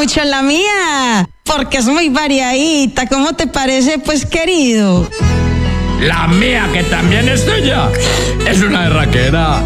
dicho la mía, porque es muy variadita. ¿Cómo te parece, pues, querido? La mía, que también es tuya, es una berraquera.